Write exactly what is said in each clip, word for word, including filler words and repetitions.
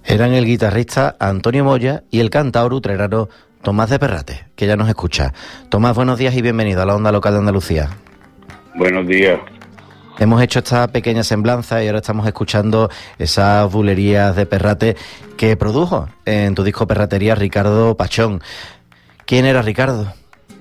Eran el guitarrista Antonio Moya y el cantaor utrerano Tomás de Perrate, que ya nos escucha. Tomás, buenos días y bienvenido a la Onda Local de Andalucía. Buenos días. Hemos hecho esta pequeña semblanza y ahora estamos escuchando esas bulerías de Perrate que produjo en tu disco Perratería Ricardo Pachón. ¿Quién era Ricardo?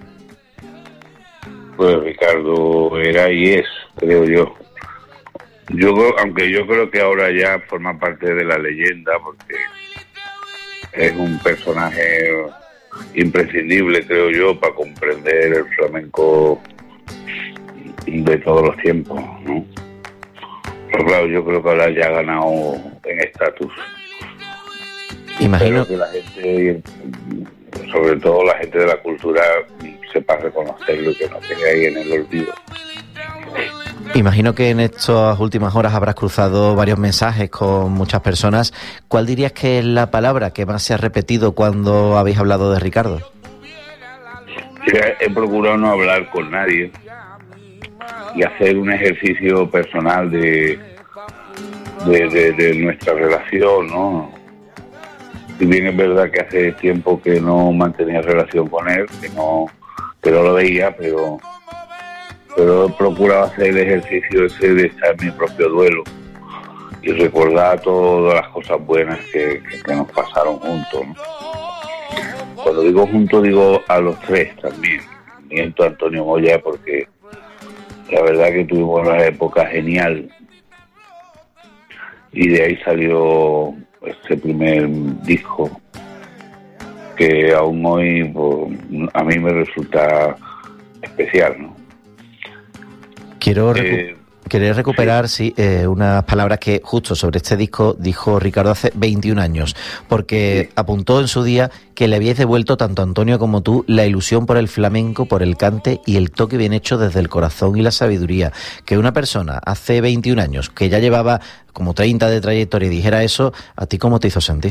Pues Ricardo era y es, creo yo. Yo, aunque yo creo que ahora ya forma parte de la leyenda, porque es un personaje imprescindible, creo yo, para comprender el flamenco de todos los tiempos, ¿no? Pero claro, yo creo que ahora ya ha ganado en estatus. Imagino que la gente, sobre todo la gente de la cultura, sepa reconocerlo y que no quede ahí en el olvido. Imagino que en estas últimas horas habrás cruzado varios mensajes con muchas personas. ¿Cuál dirías que es la palabra que más se ha repetido cuando habéis hablado de Ricardo? Mira, he procurado no hablar con nadie y hacer un ejercicio personal de, de, de, de nuestra relación, ¿no? Si bien es verdad que hace tiempo que no mantenía relación con él, que no, que no lo veía, pero... pero he procurado hacer el ejercicio ese de estar en mi propio duelo y recordar todas las cosas buenas que, que, que nos pasaron juntos, ¿no? Cuando digo juntos, digo a los tres también. Miento a Antonio Moya porque la verdad que tuvimos una época genial y de ahí salió este primer disco que aún hoy pues, a mí me resulta especial, ¿no? Quiero recu- Eh, querer recuperar sí. sí, eh, unas palabras que justo sobre este disco dijo Ricardo hace veintiún años, porque Sí. apuntó en su día que le habíais devuelto tanto a Antonio como tú la ilusión por el flamenco, por el cante y el toque bien hecho desde el corazón y la sabiduría. Que una persona hace veintiún años, que ya llevaba como treinta de trayectoria y dijera eso, ¿a ti cómo te hizo sentir?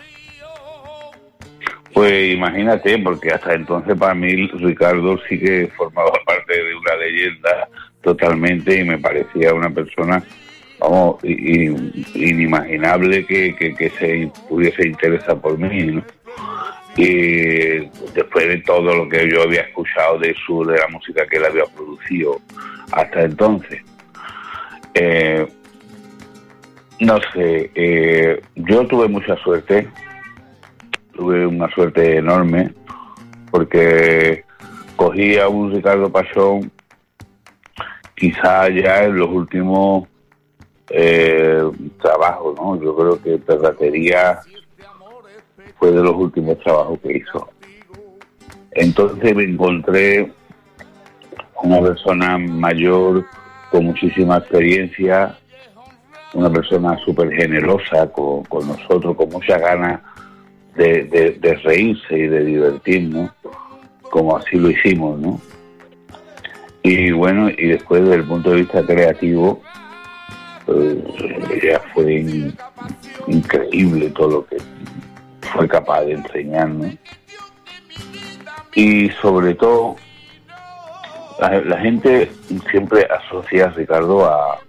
Pues imagínate, porque hasta entonces para mí Ricardo sí que formaba parte de una leyenda totalmente y me parecía una persona, vamos, i- i- inimaginable que, que, que se pudiese interesar por mí, ¿no? Y después de todo lo que yo había escuchado de su de la música que él había producido hasta entonces, eh, no sé, eh, yo tuve mucha suerte. Tuve una suerte enorme porque cogí a un Ricardo Pachón quizá ya en los últimos eh, trabajos, ¿no? Yo creo que Perratería fue de los últimos trabajos que hizo. Entonces me encontré una persona mayor con muchísima experiencia, una persona súper generosa con, con nosotros, con muchas ganas De, de, de reírse y de divertirnos, como así lo hicimos, ¿no? Y bueno, y después desde el punto de vista creativo, pues, ya fue in, increíble todo lo que fue capaz de enseñarnos. Y sobre todo, la, la gente siempre asocia a Ricardo a,